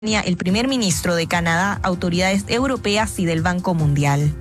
el primer ministro de Canadá, autoridades europeas y del Banco Mundial.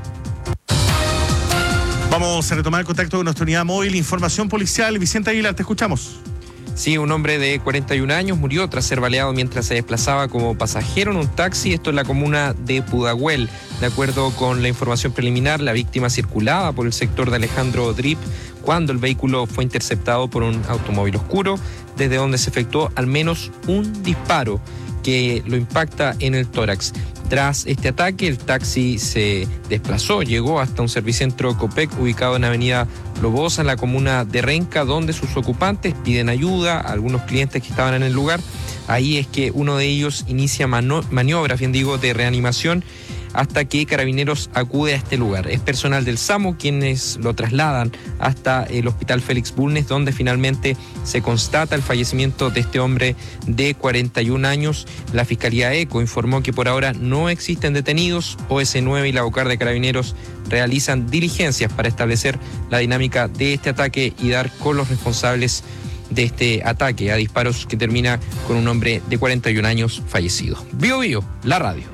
Vamos a retomar el contacto con nuestra unidad móvil. Información policial. Vicente Aguilar, te escuchamos. Sí, un hombre de 41 años murió tras ser baleado mientras se desplazaba como pasajero en un taxi. Esto en la comuna de Pudahuel. De acuerdo con la información preliminar, la víctima circulaba por el sector de Alejandro Drip cuando el vehículo fue interceptado por un automóvil oscuro, desde donde se efectuó al menos un disparo que lo impacta en el tórax. Tras este ataque, el taxi se desplazó, llegó hasta un servicentro Copec ubicado en Avenida Lobosa, en la comuna de Renca, donde sus ocupantes piden ayuda a algunos clientes que estaban en el lugar. Ahí es que uno de ellos inicia maniobras, de reanimación, hasta que Carabineros acude a este lugar. Es personal del SAMU quienes lo trasladan hasta el Hospital Félix Bulnes, donde finalmente se constata el fallecimiento de este hombre de 41 años. La Fiscalía ECO informó que por ahora no existen detenidos. OS9 y la OCAR de Carabineros realizan diligencias para establecer la dinámica de este ataque y dar con los responsables de este ataque a disparos que termina con un hombre de 41 años fallecido. Bio Bio, la radio.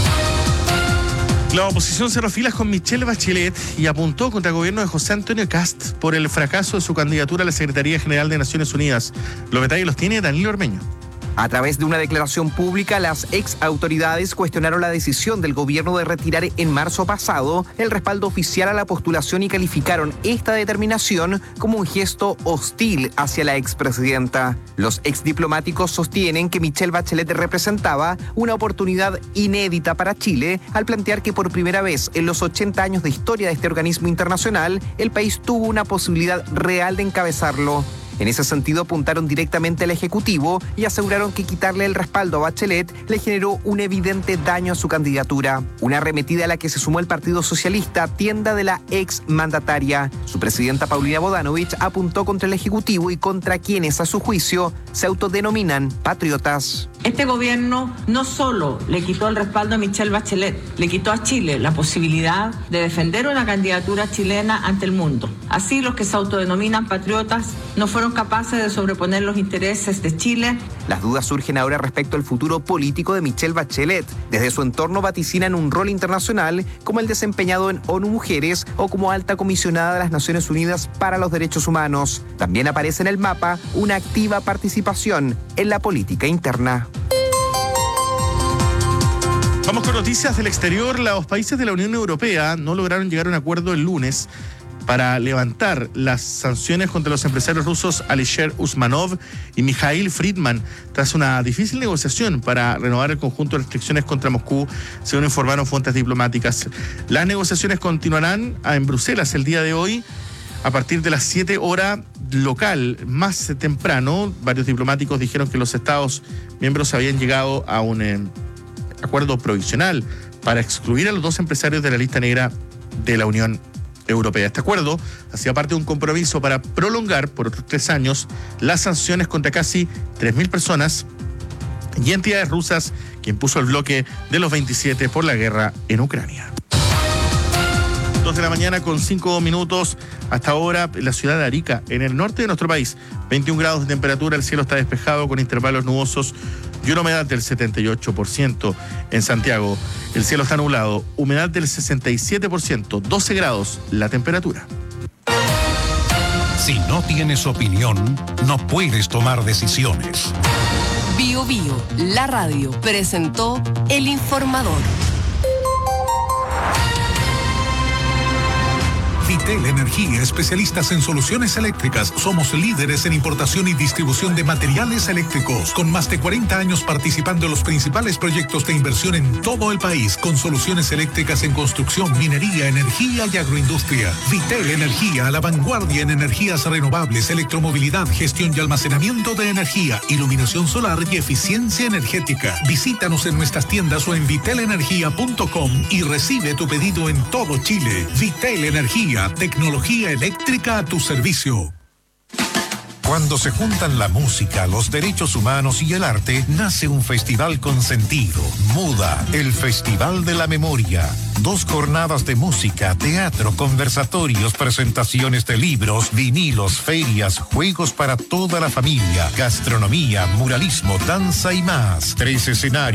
La oposición cerró filas con Michelle Bachelet y apuntó contra el gobierno de José Antonio Kast por el fracaso de su candidatura a la Secretaría General de Naciones Unidas. Los detalles los tiene Danilo Ormeño. A través de una declaración pública, las ex autoridades cuestionaron la decisión del gobierno de retirar en marzo pasado el respaldo oficial a la postulación y calificaron esta determinación como un gesto hostil hacia la expresidenta. Los exdiplomáticos sostienen que Michelle Bachelet representaba una oportunidad inédita para Chile al plantear que por primera vez en los 80 años de historia de este organismo internacional, el país tuvo una posibilidad real de encabezarlo. En ese sentido, apuntaron directamente al Ejecutivo y aseguraron que quitarle el respaldo a Bachelet le generó un evidente daño a su candidatura. Una arremetida a la que se sumó el Partido Socialista, tienda de la ex mandataria. Su presidenta Paulina Bodanovich apuntó contra el Ejecutivo y contra quienes, a su juicio, se autodenominan patriotas. Este gobierno no solo le quitó el respaldo a Michelle Bachelet, le quitó a Chile la posibilidad de defender una candidatura chilena ante el mundo. Así, los que se autodenominan patriotas no fueron capaces de sobreponer los intereses de Chile. Las dudas surgen ahora respecto al futuro político de Michelle Bachelet. Desde su entorno vaticinan un rol internacional como el desempeñado en ONU Mujeres o como alta comisionada de las Naciones Unidas para los Derechos Humanos. También aparece en el mapa una activa participación en la política interna. Vamos con noticias del exterior. Los países de la Unión Europea no lograron llegar a un acuerdo el lunes para levantar las sanciones contra los empresarios rusos Alisher Usmanov y Mikhail Friedman, tras una difícil negociación para renovar el conjunto de restricciones contra Moscú, según informaron fuentes diplomáticas. Las negociaciones continuarán en Bruselas el día de hoy, a partir de las 7 horas local. Más temprano, varios diplomáticos dijeron que los Estados miembros habían llegado a un acuerdo provisional para excluir a los dos empresarios de la lista negra de la Unión Europea. Este acuerdo hacía parte de un compromiso para prolongar por otros 3 años las sanciones contra casi 3.000 personas y entidades rusas que impuso el bloque de los 27 por la guerra en Ucrania. 2 de la mañana con 5 minutos. Hasta ahora, en la ciudad de Arica, en el norte de nuestro país, 21 grados de temperatura, el cielo está despejado con intervalos nubosos y una humedad del 78%. En Santiago, el cielo está nublado, humedad del 67%, 12 grados la temperatura. Si no tienes opinión, no puedes tomar decisiones. Bio Bio, la radio, presentó El Informador. Vitel Energía, especialistas en soluciones eléctricas. Somos líderes en importación y distribución de materiales eléctricos, con más de 40 años participando en los principales proyectos de inversión en todo el país, con soluciones eléctricas en construcción, minería, energía y agroindustria. Vitel Energía, a la vanguardia en energías renovables, electromovilidad, gestión y almacenamiento de energía, iluminación solar y eficiencia energética. Visítanos en nuestras tiendas o en vitelenergia.com y recibe tu pedido en todo Chile. Vitel Energía, tecnología eléctrica a tu servicio. Cuando se juntan la música, los derechos humanos y el arte, nace un festival con sentido. MUDA, el Festival de la Memoria. 2 jornadas de música, teatro, conversatorios, presentaciones de libros, vinilos, ferias, juegos para toda la familia, gastronomía, muralismo, danza y más. 3 escenarios